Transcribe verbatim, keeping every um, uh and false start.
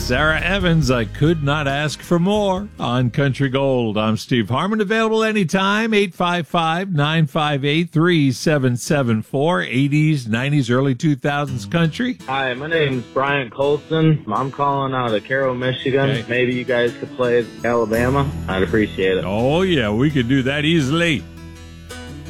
Sarah Evans, I could not ask for more on Country Gold. I'm Steve Harmon, available anytime, eight five five, nine five eight, three seven seven four, eighties, nineties, early two thousands country. Hi, my name's Brian Colson. I'm calling out of Cairo, Michigan. Okay. Maybe you guys could play Alabama. I'd appreciate it. Oh, yeah, we could do that easily.